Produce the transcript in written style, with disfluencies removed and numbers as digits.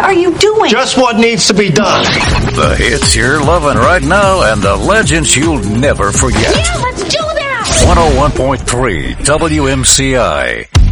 are you doing? Just what needs to be done. The hits you're loving right now and the legends you'll never forget. Yeah, let's do that! 101.3 WMCI.